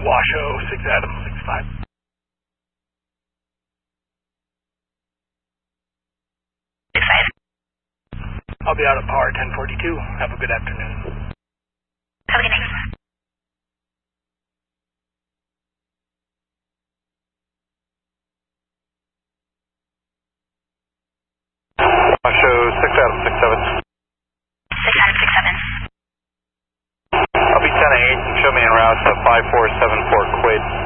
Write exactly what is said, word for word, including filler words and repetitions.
Washoe, six Adam, six five. six five. I'll be out at power ten forty-two. Have a good afternoon. Have a good night. Washoe, six Adam, six seven. six Adam, six seven. I'll be ten eight and show me en route to five four seven four Quaid.